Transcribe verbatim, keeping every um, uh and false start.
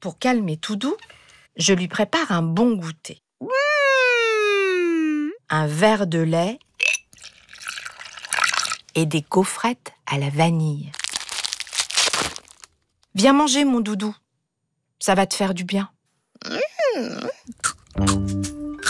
pour calmer Toudou, je lui prépare un bon goûter. Un verre de lait et des gaufrettes à la vanille. Viens manger, mon doudou. Ça va te faire du bien.